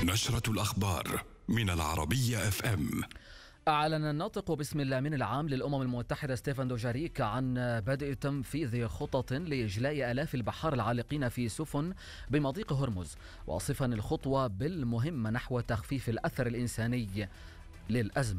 نشرة الأخبار من العربية FM. أعلن الناطق باسم الأمين العام للأمم المتحدة ستيفان دوجاريك عن بدء تنفيذ خطط لإجلاء آلاف البحار العالقين في سفن بمضيق هرمز، واصفا الخطوة بالمهمة نحو تخفيف الأثر الإنساني للأزمة.